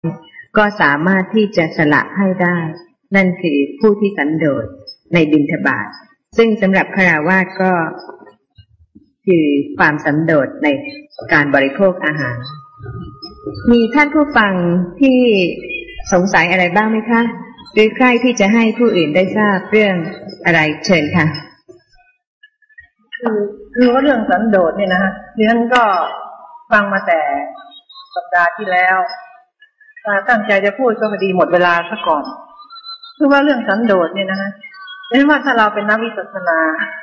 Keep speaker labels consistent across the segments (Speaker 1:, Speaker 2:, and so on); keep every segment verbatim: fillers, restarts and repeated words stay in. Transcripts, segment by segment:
Speaker 1: ก็สามารถที่จะสละให้ได้นั่นคือผู้ที่สันโดษในบิณฑบาตซึ่งสำหรับฆราวาสก็คือความสันโดษในการบริโภคอาหารมีท่านผู้ฟังที่สงสัยอะไรบ้างไหมคะหรือใครที่จะให้ผู้อื่นได้ทราบเรื่องอะไรเชิญค่ะ
Speaker 2: คือคือว่าเรื่องสันโดษเนี่ยนะฮะดิฉันก็ฟังมาแต่สัปดาห์ที่แล้วตั้งใจจะพูดก็พอดีหมดเวลาซะก่อนคือว่าเรื่องสันโดษเนี่ยนะฮะดิฉันว่าถ้าเราเป็นนักวิปัสสนา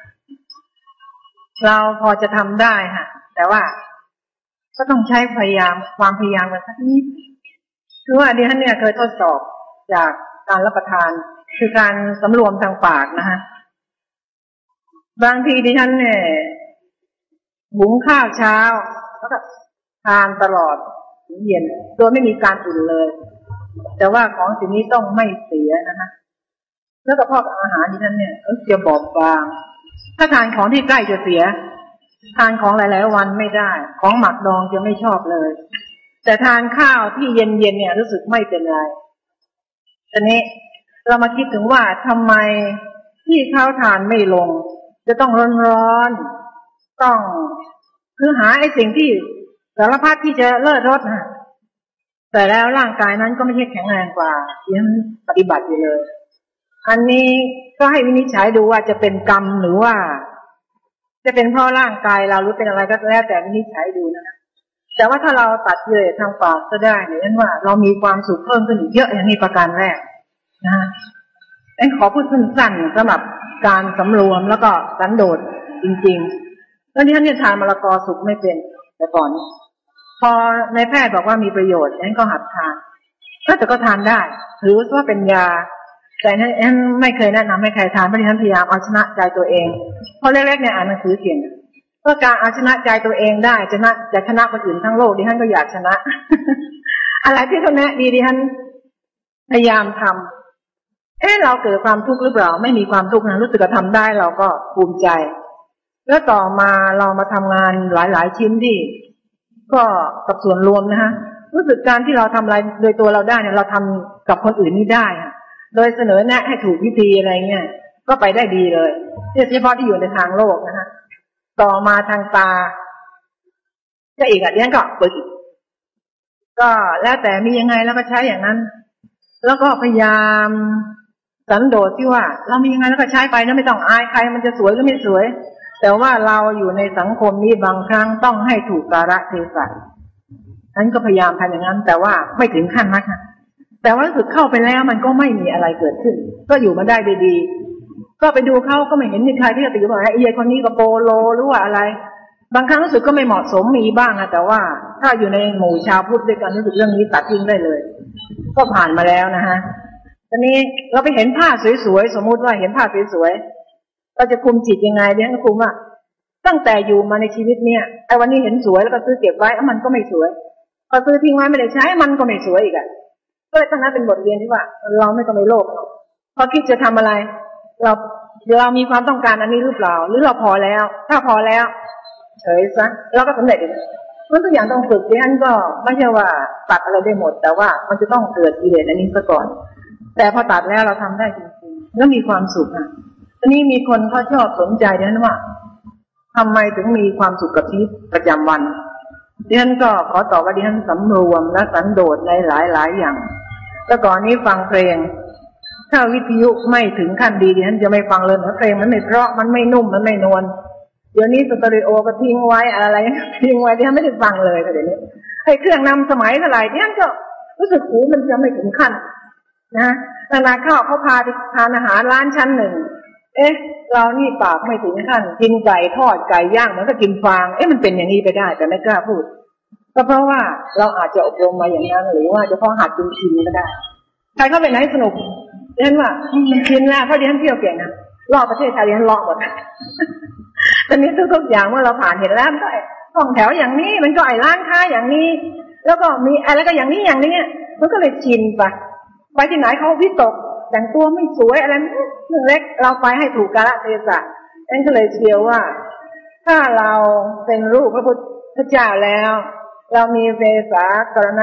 Speaker 2: เราพอจะทำได้ค่ะแต่ว่าก็ต้องใช้พยายามความพยายามกันสักนิดคือว่าดิฉันเนี่ยเคยทดสอบจากการรับประทานคือการสำรวมทางปากนะฮะบางทีดิฉันเนี่ยหุงข้าวเช้าแล้วก็ทานตลอดถึงเย็นโดยไม่มีการอุ่นเลยแต่ว่าของสิ่งนี้ต้องไม่เสียนะคะแล้วก็พวกอาหารดิฉันเนี่ยเออเสียบอบบางถ้าทานของที่ใกล้จะเสียทานของหลายๆวันไม่ได้ของหมักดองจะไม่ชอบเลยแต่ทานข้าวที่เย็นๆเนี่ยรู้สึกไม่เป็นไรทีนี้เรามาคิดถึงว่าทำไมที่เขาทานไม่ลงจะต้องร้อนๆต้องคือหาไอ้สิ่งที่สารพัดที่จะเลิศรสนะแต่แล้วร่างกายนั้นก็ไม่ใช่แข็งแรงกว่ายังปฏิบัติอยู่เลยอันนี้ก็ให้วินิจฉัยดูว่าจะเป็นกรรมหรือว่าจะเป็นเพราะร่างกายเราหรือเป็นอะไรก็แล้วแต่วินิจฉัยดูนะแต่ว่าถ้าเราตัดกิเลสทางปากก็ได้เนี่ยนั่นว่าเรามีความสุขเพิ่มขึ้นอีกเยอะอย่างนี้ประการแรกนะเอ็นขอพูดสั้นๆสำหรับการสำรวมแล้วก็สันโดษจริงๆแล้วที่ท่านเนี่ยทานมะละกอสุกไม่เป็นแต่ก่อนพอในแพทย์บอกว่ามีประโยชน์เอ็นก็หัดทานก็แต่ก็ทานได้หรือว่าเป็นยาแต่นั้นเอ็นไม่เคยแนะนำให้ใครทานเพราะที่ท่านพยายามเอาชนะใจตัวเองเพราะเล็กๆเนี่ยอ่านหนังสือเก่งเพื่อการเอาชนะใจตัวเองได้ชนะจะชนะคนอื่นทั้งโลกดิฉันก็อยากชนะ อะไรที่เขาแนะดีดิฉันพยายามทำเอ๊ะเราเกิดความทุกข์หรือเปล่าไม่มีความทุกข์นะรู้สึกว่าทำได้เราก็ภูมิใจแล้วต่อมาเรามาทำงานหลายๆชิ้นที่ก็กับส่วนรวมนะฮะรู้สึกการที่เราทำอะไรโดยตัวเราได้เนี่ยเราทำกับคนอื่นนี่ได้โดยเสนอแนะให้ถูกวิธีอะไรเงี้ยก็ไปได้ดีเลยโดยเฉพาะที่อยู่ในทางโลกนะฮะต่อมาทางตาก็อีกอ่ะเดี๋ยวก็เปิดอีกก็แล้วแต่มียังไงแล้วก็ใช้อย่างนั้นแล้วก็พยายามสันโดษที่ว่าเรามียังไงแล้วก็ใช้ไปนะไม่ต้องอายใครมันจะสวยหรือไม่สวยแต่ว่าเราอยู่ในสังคมนี้บางครั้งต้องให้ถูกกาลเทศะฉันก็พยายามทำอย่างนั้นแต่ว่าไม่ถึงขั้นนักนะแต่ว่ารู้สึกเข้าไปแล้วมันก็ไม่มีอะไรเกิดขึ้นก็อยู่มาได้ดีๆก็ไปดูเขาก็ไม่เห็นมีใครที่จะติว่าไอ้เหี้ยคนนี้ก็โปโลหรือว่าอะไรบางครั้งรู้สึกก็ไม่เหมาะสมมีบ้างนะแต่ว่าถ้าอยู่ในหมู่ชาวพุทธด้วยกันรู้สึกเรื่องนี้ตัดทิ้งได้เลยก็ผ่านมาแล้วนะฮะตอนนี้เราไปเห็นผ้าสวยๆสมมุติว่าเห็นผ้าสวยๆเราจะคุมจิตยังไงเนี่ยก็คุมว่าตั้งแต่อยู่มาในชีวิตเนี่ยไอ้วันนี้เห็นสวยแล้วก็ซื้อเก็บไว้มันก็ไม่สวยพอซื้อทิ้งไว้ไม่ได้ใช้มันก็ไม่สวยอีกอ่ะก็เลยตั้งนั้นเป็นบทเรียนที่ว่าเราไม่ต้องไปโลภพอคิดจะทำอะไรเราเรามีความต้องการอันนี้หรือเปล่าหรือเราพอแล้วถ้าพอแล้วเฉยซะเราก็สำเร็จอีกมันทุกอย่างต้องฝึกดิฉันก็ไม่ใช่ว่าตัดอะไรได้หมดแต่ว่ามันจะต้องเกิดกิเลสอันนี้ซะก่อนแต่พอตัดแล้วเราทำได้จริงๆแล้วมีความสุขอ่ะตอนนี้มีคนเขาชอบสนใจดิฉันว่าทำไมถึงมีความสุขกับชีวิตประจำวันดิฉันก็ขอตอบว่าดิฉันสำรวมและสันโดษในหลายๆอย่างแต่ก่อนนี้ฟังเพลงถ้าวิทยุไม่ถึงขั้นดีดิฉันจะไม่ฟังเลยเพราะเพลงมันไม่เพราะมันไม่นุ่มมันไม่นวลเดี๋ยวนี้สเตอริโอก็ทิ้งไว้อะไรทิ้งไว้ดิฉันไม่ได้ฟังเลยค่ะเดี๋ยวนี้ให้เครื่องนำสมัยเท่าไหร่ดิฉันก็รู้สึกหูมันจะไม่ถึงขั้นนะเวลาเข้าเขาพาไปทานอาหารร้านชั้นหนึ่งเอ๊ะเรานี่ปากไม่ถึงขั้นกินไก่ทอดไก่ย่างมันก็กินฟางเอ๊ะมันเป็นอย่างนี้ไปได้แต่ไม่กล้าพูดก็เพราะว่าเราอาจจะอบรมมาอย่างนั้นหรือว่าจะเพราะหัดจนชินก็ได้ใครเข้าไปไหนสนุกดิฉันว่ามันชินแล้วเพราะดิฉันเที่ยวเก่งนะรอบประเทศไทยดิฉันรอบหมดตอนนี้ทุกๆอย่างเมื่อเราผ่านเห็นแล้วมันก็ห้องแถวอย่างนี้มันก็ไอ้ร้านค้าอย่างนี้แล้วก็มีอะไรก็อย่างนี้อย่างนี้มันก็เลยชินไปไปที่ไหนเขาวิตกแต่งตัวไม่สวยอะไรเรื่องเล็กเราไปให้ถูกกาลเทศะนั่นก็เลยเชื่อว่าถ้าเราเป็นลูกพระพุทธเจ้าแล้วเรามีเวสากรณะ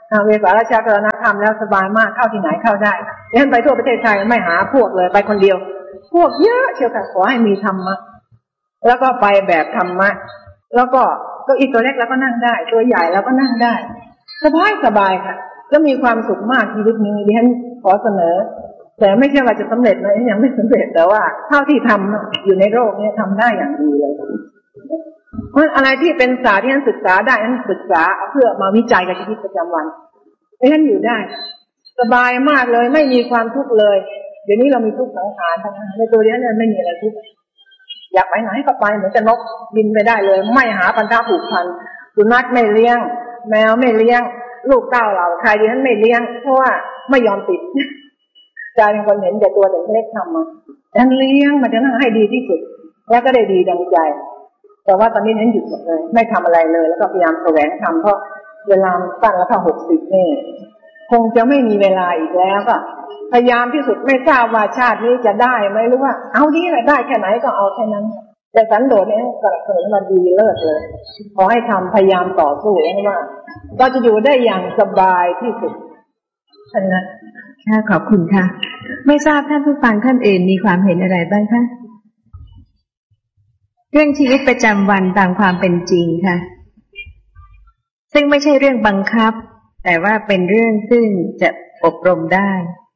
Speaker 2: เวสาราชากรณธรรมแล้วสบายมากเข้าที่ไหนเข้าได้ดิฉันไปทั่วประเทศไทยไม่หาพวกเลยไปคนเดียวพวกเยอะเชียวค่ะขอให้มีธรรมะแล้วก็ไปแบบธรรมะแล้วก็ก็อีกตัวเล็กแล้วก็นั่งได้ตัวใหญ่แล้วก็นั่งได้สบายสบายค่ะแล้วมีความสุขมากชีวิตนี้ดิฉันขอเสนอแต่ไม่ใช่ว่าจะสำเร็จนะยังไม่สำเร็จแต่ว่าเท่าที่ทำอยู่ในโลกนี้ทำได้อย่างดีเลยเพราะอะไรที่เป็นศาสตร์ที่ฉันศึกษาได้ฉันศึกษาเพื่อมาวิจัยกับชีวิตประจำวันดิฉันอยู่ได้สบายมากเลยไม่มีความทุกข์เลยเดี๋ยวนี้เรามีทุกข์สังขารทั้งนั้นในตัวดิฉันไม่มีอะไรทุกข์อยากไปไหนก็ไปเหมือนจะนกบินไปได้เลยไม่หาพันธะผูกพันสุนัขไม่เลี้ยงแมวไม่เลี้ยงลูกเต้าเราใครดิฉันไม่เลี้ยงเพราะว่าไม่ยอมติดใจเป็นคนเห็นแต่ตัวเล็กๆทำมาฉันเลี้ยงมันจะนั่งให้ดีที่สุดแล้วก็ได้ดีดังใจแต่ว่าตอนนี้ฉันหยุดหมดเลยไม่ทำอะไรเลยแล้วก็พยายามแสวงทำเพราะเวลาสั้นแล้วค่ะหกสิบนี่คงจะไม่มีเวลาอีกแล้วก็พยายามที่สุดไม่ทราบว่าชาตินี้จะได้ไหมหรือว่าเอาดีแหละได้แค่ไหนก็เอาแค่นั้นแต่สันโดษเนี่ยสนับสนุนมาดีเลิศเลยขอให้ทำพยายามต่อสู้ให้ว่าเราจะอยู่ได้อย่างสบายที่สุดฉะนั้น
Speaker 1: ค่ะขอบคุณค่ะไม่ทราบท่านผู้ฟังท่านอื่นมีความเห็นอะไรบ้างคะเรื่องชีวิตประจำวันตามความเป็นจริงค่ะซึ่งไม่ใช่เรื่องบังคับแต่ว่าเป็นเรื่องซึ่งจะอบรมได้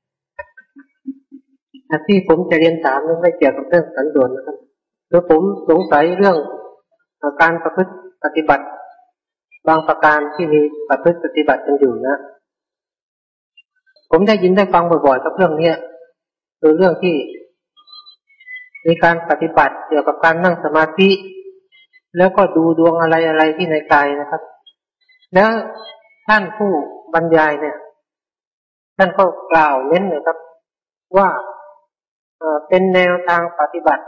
Speaker 3: ที่ผมจะเรียนถามนั้นไม่เกี่ยวกับเรื่องสันโดษนะครับคือผมสงสัยเรื่องการประพฤติปฏิบัติบางประการที่มีประพฤติปฏิบัติกันอยู่นะผมได้ยินได้ฟังบ่อยๆกับเรื่องนี้คือเรื่องที่มีการปฏิบัติเกี่ยวกับการนั่งสมาธิแล้วก็ดูดวงอะไรอะไรที่ในกายนะครับแล้วท่านผู้บรรยายเนี่ยท่านก็กล่าวเน้นเลยครับว่าเอ่อเป็นแนวทางปฏิบัติ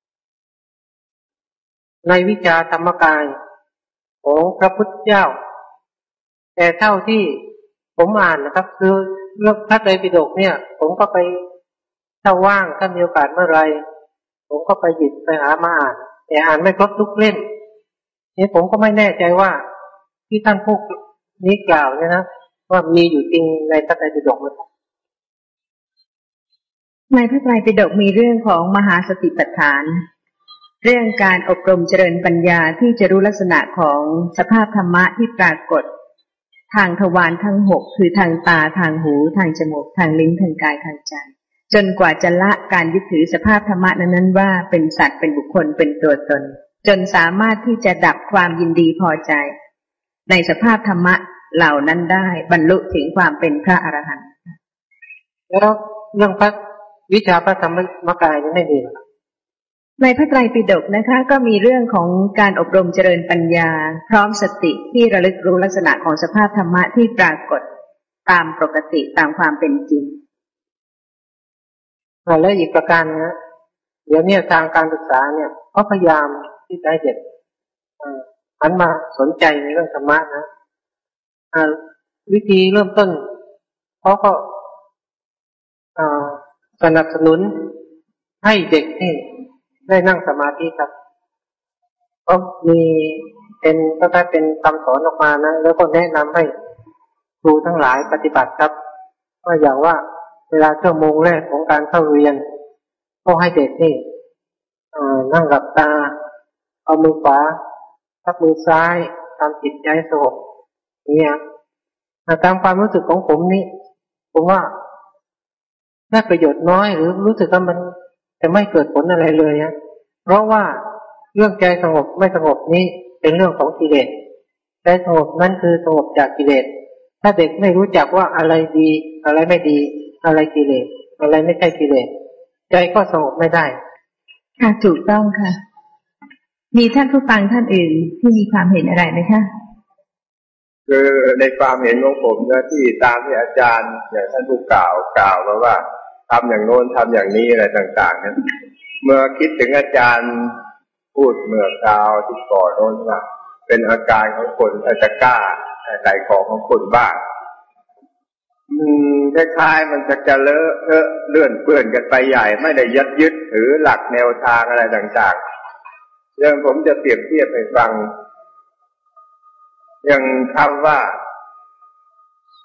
Speaker 3: ในวิชาธรรมกายของพระพุทธเจ้าแต่เท่าที่ผมอ่านนะครับคือเรื่องพระไตรปิฎกเนี่ยผมก็ไปถ้าว่างถ้ามีโอกาสเมื่อไรผมก็ไปหยิบไปหามาอ่านแต่อ่านไม่ครบทุกเล่มนี่ผมก็ไม่แน่ใจว่าที่ท่านพูดนี้กล่าวเนี่ยนะว่ามีอยู่จริงในพระไตรปิฎกไหมครับ
Speaker 1: ในพระไตรปิฎกมีเรื่องของมหาสติปัฏฐานเรื่องการอบรมเจริญปัญญาที่จะรู้ลักษณะของสภาพธรรมะที่ปรากฏทางทวารทั้งหกคือทางตาทางหูทางจมูกทางลิ้นทางกายทางใจจนกว่าจะละการยึดถือสภาพธรรมะนั้นๆว่าเป็นสัตว์เป็นบุคคลเป็นตัวตนจนสามารถที่จะดับความยินดีพอใจในสภาพธรรมะเหล่านั้นได้บรรลุถึงความเป็นพระอรหันต์
Speaker 3: แล้วเรื่องพระวิชาพระธรรมกายยังไม่มีหรอ
Speaker 1: ในพระไตรปิฎกนะคะก็มีเรื่องของการอบรมเจริญปัญญาพร้อมสติที่ระลึกรู้ลักษณะของสภาพธรรมะที่ปรากฏตามปกติตามความเป็นจริง
Speaker 3: และอีกประการนะเดี๋ยวนี้ทางการศึกษาเนี่ยเขาพยายามที่จะให้เด็กหันมาสนใจในเรื่องธรรมะนะวิธีเริ่มต้นเขาก็สนับสนุนให้เด็กนี่ได้นั่งสมาธิครับก็มีเป็นก็ได้เป็นคำสอนออกมานะแล้วก็แนะนำให้ครูทั้งหลายปฏิบัติครับว่าอย่างว่าเวลาชั่วโมงแรกของการเข้าเรียนก็ให้เด็กนี่นั่งหลับตาเอามือขวาทับมือซ้ายทำจิตใจสงบเนี่ยตามความรู้สึกของผมนี่ผมว่าได้ประโยชน์น้อยหรือรู้สึกว่ามันจะไม่เกิดผลอะไรเลยนะเพราะว่าเรื่องใจสงบไม่สงบนี้เป็นเรื่องของกิเลสใจสงบนั่นคือสงบจากกิเลสถ้าเด็กไม่รู้จักว่าอะไรดีอะไรไม่ดีอะไรกิเลสอะไรไม่ใช่กิเลสใจก็สงบไม่ได้
Speaker 1: ค่ะถูกต้องค่ะมีท่านผู้ฟังท่านอื่นที่มีความเห็นอะไรไหมคะ
Speaker 4: คือในความเห็นของผมนะที่ตามที่อาจารย์อย่างท่านผู้กล่าวกล่าวมาว่าทำอย่างโน้นทำอย่างนี้อะไรต่างๆนั้นเมื่อคิดถึงอาจารย์พูดเมื่อคราวที่ก่อนโน้นว่าเป็นอาการของคนอาจจะกล้าใส่ของของคนบ้าอืมคล้ายๆมันจะจะเลอะเทอะเลื่อนเปื้อนกันไปใหญ่ไม่ได้ยึดยึดถือหลักแนวทางอะไรต่างๆเรื่องผมจะเปรียบเทียบให้ฟังอย่างคำว่า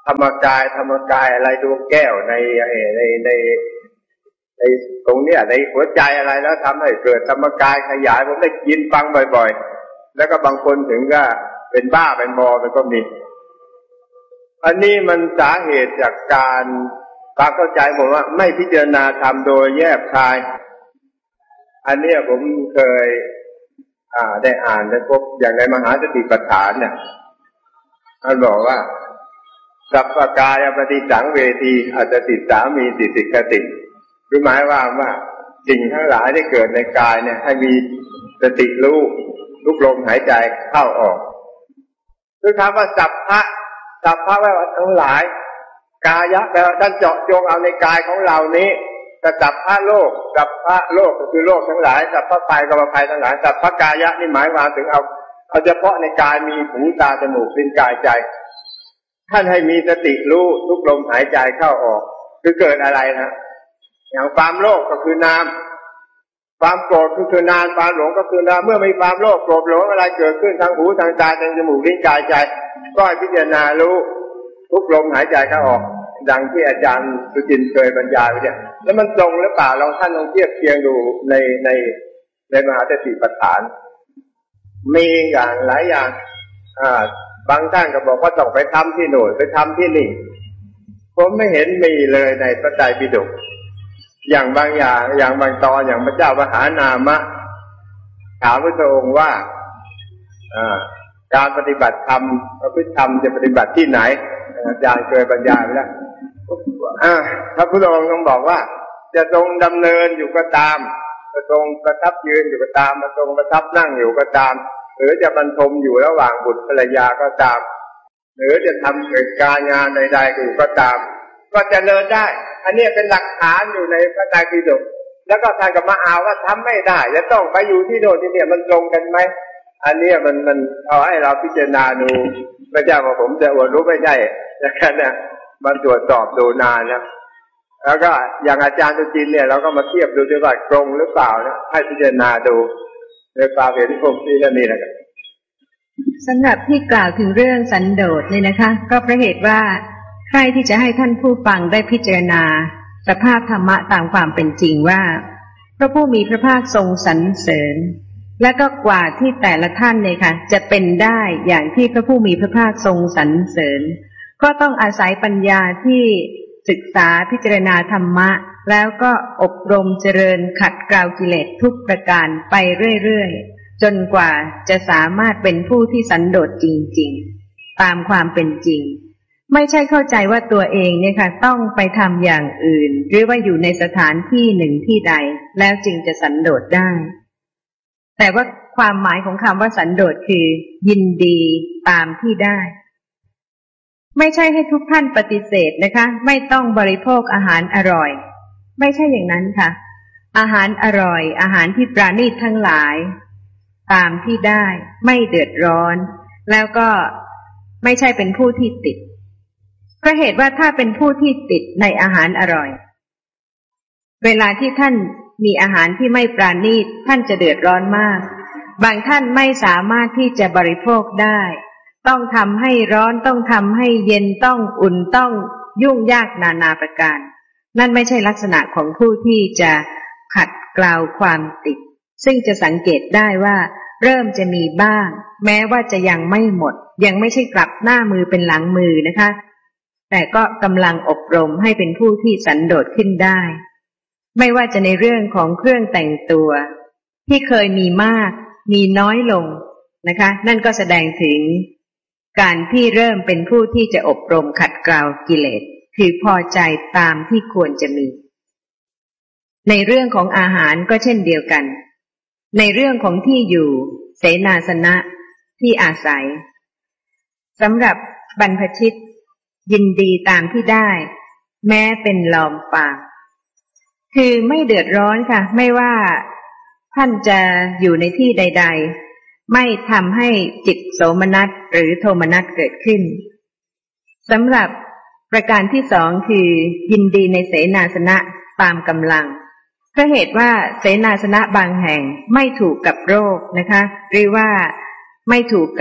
Speaker 4: ธรรมกายธรรมกายอะไรดวงแก้วในในในในตรงเนี้ยในหัวใจอะไรแล้วทำให้เกิดธรรมกายขยายผมได้ยินฟังบ่อยๆแล้วก็บางคนถึงก็เป็นบ้าเป็นบอมันก็มีอันนี้มันสาเหตุจากการความเข้าใจผมว่าไม่พิจารณาธรรมโดยแยบคายอันนี้ผมเคยอ่าได้อ่านได้พบอย่างในมหาสติปัฏฐานเนี่ยท่านบอกว่าสัพพกายปฏิสังเวทีอัตติสามีติสิกติคือหมายว่าว่าสิ่งทั้งหลายที่เกิดในกายเนี่ยให้มีสติรู้ทุกลมหายใจเข้าออกคือคำว่าสัพพะสัพพะแปลว่าทั้งหลายกายะแปลว่าท่านเจาะจงเอาในกายของเรานี้แต่สัพพะโลกสัพพะโลกก็คือโลกทั้งหลายสัพพะภัยกับภัยทั้งหลายสัพพะกายะนี่หมายความถึงเอาเอาเฉพาะในกายมีหูตาจมูกลิ้นกายใจท่านให้มีสติรู้ทุกลมหายใจเข้าออกคือเกิดอะไรนะอย่างความโลภก็คือนามความโกรธก็คือนามความหลงก็คือนามเมื่อมีความโลภโกรธหลงอะไรเกิดขึ้นทางหูทางตาทางจมูกลิ้นกายใจก็ให้พิจารณารู้ทุกลมหายใจเข้าออกดังที่อาจารย์สุจินต์เคยบรรยายไว้เนี่ยแล้วมันตรงหรือเปล่าลองท่านลองเทียบเคียงดูในในในมหาสติปัฏฐานมีอย่างหลายอย่างอ่าบางท่านก็บอกว่าต้องไปทำที่โน่นไปทำที่นี่ผมไม่เห็นมีเลยในพระไตรปิฎกอย่างบางอย่างอย่างบางตอนอย่างพระเจ้ามหานามะถามพระองค์ว่าอ่าการปฏิบัติธรรมพระพุทธธรรมจะปฏิบัติที่ไหนอาจารย์เคยบรรยายไปแล้วอ่าพระพุทธองค์ต้องบอกว่าจะทรงดำเนินอยู่ก็ตามจะทรงประทับยืนอยู่ก็ตามจะทรงประทับนั่งอยู่ก็ตามหรือจะบรรทมอยู่ระหว่างบุตรภรรยาก็ตามหรือจะทำกิจการงานใดๆอยู่ก็ตามก็จะเดินได้อันนี้เป็นหลักฐานอยู่ในพระไตรปิฎกแล้วก็ท่านก็มาเอาว่าทำไม่ได้จะต้องไปอยู่ที่โน่นที่นี่มันตรงกันไหมอันนี้มันมันเอาให้เราพิจารณาดูไม่ใช่ว่าผมจะอวดรู้ไม่ใช่อย่างนั้นนะมันตรวจสอบดูนานนะแล้วก็อย่างอาจารย์ตุจินเนี่ยเราก็มาเทียบดูด้วยว่าตรงหรือเปล่านะให้พิจารณาดูโดยความเห็นผมที่นี่นะครับ
Speaker 1: สำหรับที่กล่าวถึงเรื่องสันโดษเนี่ยนะคะก็เพราะเหตุว่าใครที่จะให้ท่านผู้ฟังได้พิจารณาสภาพธรรมะตามความเป็นจริงว่าพระผู้มีพระภาคทรงสรรเสริญและก็กว่าที่แต่ละท่านเนี่ยค่ะจะเป็นได้อย่างที่พระผู้มีพระภาคทรงสรรเสริญก็ต้องอาศัยปัญญาที่ศึกษาพิจารณาธรรมะแล้วก็อบรมเจริญขัดเกลากิเลสทุกประการไปเรื่อยๆจนกว่าจะสามารถเป็นผู้ที่สันโดษจริงๆตามความเป็นจริงไม่ใช่เข้าใจว่าตัวเองเนี่ยค่ะต้องไปทำอย่างอื่นหรือว่าอยู่ในสถานที่หนึ่งที่ใดแล้วจึงจะสันโดษได้แต่ว่าความหมายของคำว่าสันโดษคือยินดีตามที่ได้ไม่ใช่ให้ทุกท่านปฏิเสธนะคะไม่ต้องบริโภคอาหารอร่อยไม่ใช่อย่างนั้นค่ะอาหารอร่อยอาหารที่ปราณีตทั้งหลายตามที่ได้ไม่เดือดร้อนแล้วก็ไม่ใช่เป็นผู้ที่ติดเพราะเหตุว่าถ้าเป็นผู้ที่ติดในอาหารอร่อยเวลาที่ท่านมีอาหารที่ไม่ปราณีตท่านจะเดือดร้อนมากบางท่านไม่สามารถที่จะบริโภคได้ต้องทำให้ร้อนต้องทำให้เย็นต้องอุ่นต้องยุ่งยากนานาประการนั่นไม่ใช่ลักษณะของผู้ที่จะขัดเกลาความติดซึ่งจะสังเกตได้ว่าเริ่มจะมีบ้างแม้ว่าจะยังไม่หมดยังไม่ใช่กลับหน้ามือเป็นหลังมือนะคะแต่ก็กำลังอบรมให้เป็นผู้ที่สันโดษขึ้นได้ไม่ว่าจะในเรื่องของเครื่องแต่งตัวที่เคยมีมากมีน้อยลงนะคะนั่นก็แสดงถึงการที่เริ่มเป็นผู้ที่จะอบรมขัดเกลากิเลสคือพอใจตามที่ควรจะมีในเรื่องของอาหารก็เช่นเดียวกันในเรื่องของที่อยู่เสนาสนะที่อาศัยสำหรับบรรพชิตยินดีตามที่ได้แม้เป็นลอมปากคือไม่เดือดร้อนค่ะไม่ว่าท่านจะอยู่ในที่ใดๆไม่ทำให้จิตโสมนัสหรือโทมนัสเกิดขึ้นสำหรับประการที่สองคือยินดีในเสนาสนะตามกำลังเพราะเหตุว่าเสนาสนะบางแห่งไม่ถูกกับโรคนะคะหรือว่าไม่ถูกกับ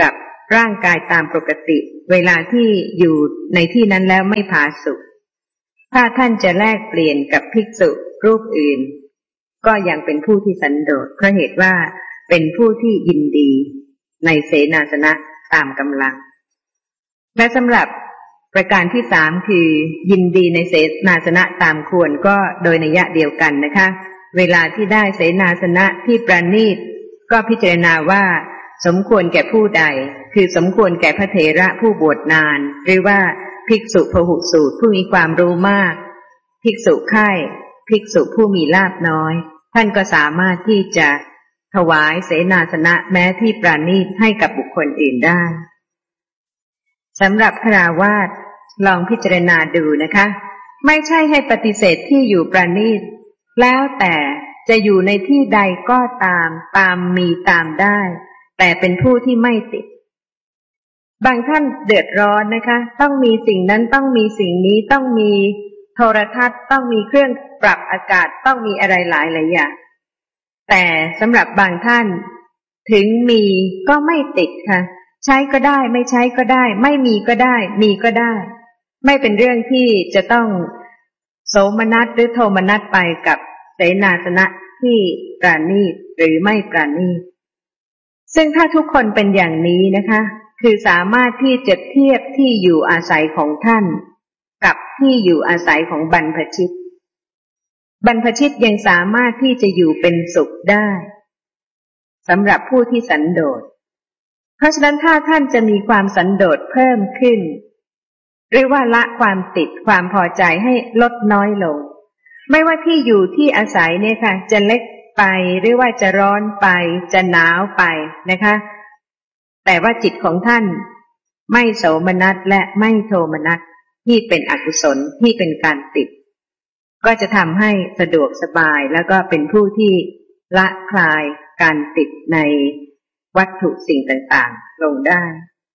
Speaker 1: ร่างกายตามปกติเวลาที่อยู่ในที่นั้นแล้วไม่ผาสุกถ้าท่านจะแลกเปลี่ยนกับภิกษุรูปอื่นก็ยังเป็นผู้ที่สันโดษเพราะเหตุว่าเป็นผู้ที่ยินดีในเสนาสนะตามกำลังและสำหรับประการที่สามคือยินดีในเสนาสนะตามควรก็โดยนัยยะเดียวกันนะคะเวลาที่ได้เสนาสนะที่ประณีตก็พิจารณาว่าสมควรแก่ผู้ใดคือสมควรแก่พระเถระผู้บวชนานหรือว่าภิกษุพหุสูตรผู้มีความรู้มากภิกษุไข้ภิกษุผู้มีลาภน้อยท่านก็สามารถที่จะถวายเสนาสนะแม้ที่ประณีตให้กับบุคคลอื่นได้สำหรับฆราวาสลองพิจารณาดูนะคะไม่ใช่ให้ปฏิเสธที่อยู่ประณีตแล้วแต่จะอยู่ในที่ใดก็ตามตามมีตามได้แต่เป็นผู้ที่ไม่ติดบางท่านเดือดร้อนนะคะต้องมีสิ่งนั้นต้องมีสิ่งนี้ต้องมีโทรทัศน์ต้องมีเครื่องปรับอากาศต้องมีอะไรหลายหลายอย่างแต่สำหรับบางท่านถึงมีก็ไม่ติดค่ะใช้ก็ได้ไม่ใช้ก็ได้ไม่มีก็ได้มีก็ได้ไม่เป็นเรื่องที่จะต้องโสมนัสหรือโทมนัสไปกับเสนาสนะที่ปราณีตหรือไม่ปราณีตซึ่งถ้าทุกคนเป็นอย่างนี้นะคะคือสามารถที่จะเทียบที่อยู่อาศัยของท่านกับที่อยู่อาศัยของบรรพชิตบรรพชิตยังสามารถที่จะอยู่เป็นสุขได้สำหรับผู้ที่สันโดษเพราะฉะนั้นถ้าท่านจะมีความสันโดษเพิ่มขึ้นหรือว่าละความติดความพอใจให้ลดน้อยลงไม่ว่าที่อยู่ที่อาศัยเนี่ยค่ะจะเล็กไปหรือว่าจะร้อนไปจะหนาวไปนะคะแต่ว่าจิตของท่านไม่โสมนัสและไม่โทมนัสที่เป็นอกุศลที่เป็นการติดก็จะทำให้สะดวกสบายแล้วก็เป็นผู้ที่ละคลายการติดในวัตถุสิ่งต่างๆลงได้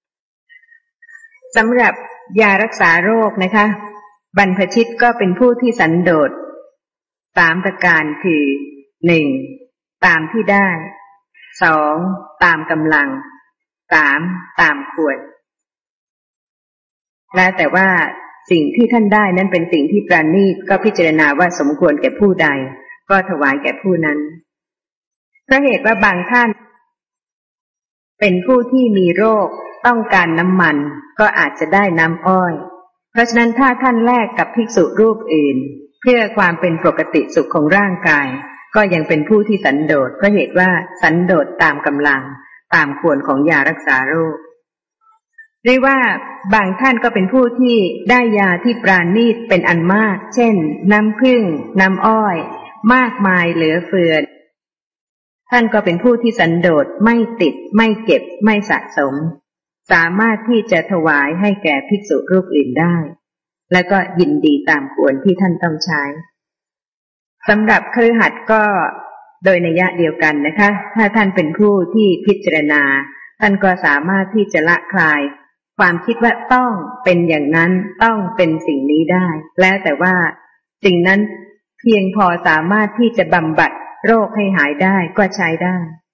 Speaker 1: สำหรับยารักษาโรคนะคะบรรพชิตก็เป็นผู้ที่สันโดษสามประการคือหนึ่งตามที่ได้สองตามกำลังสามตามควรและแต่ว่าสิ่งที่ท่านได้นั้นเป็นสิ่งที่ประณีตก็พิจารณาว่าสมควรแก่ผู้ใดก็ถวายแก่ผู้นั้นเพราะเหตุว่าบางท่านเป็นผู้ที่มีโรคต้องการน้ำมันก็อาจจะได้น้ำอ้อยเพราะฉะนั้นถ้าท่านแลกกับภิกษุรูปอื่นเพื่อความเป็นปกติสุขของร่างกายก็ยังเป็นผู้ที่สันโดษเพราะเหตุว่าสันโดษตามกำลังตามควรของยารักษาโรคหรือว่าบางท่านก็เป็นผู้ที่ได้ยาที่ปราณีตเป็นอันมากเช่นน้ำผึ้งน้ำอ้อยมากมายเหลือเฟือท่านก็เป็นผู้ที่สันโดษไม่ติดไม่เก็บไม่สะสมสามารถที่จะถวายให้แก่ภิกษุรูปอื่นได้แล้วก็ยินดีตามควรที่ท่านต้องใช้สำหรับคฤหัสถ์ก็โดยนัยยะเดียวกันนะคะถ้าท่านเป็นผู้ที่พิจารณาท่านก็สามารถที่จะละคลายความคิดว่าต้องเป็นอย่างนั้นต้องเป็นสิ่งนี้ได้แล้วแต่ว่าสิ่งนั้นเพียงพอสามารถที่จะบำบัดโรคให้หายได้ก็ใช้ได้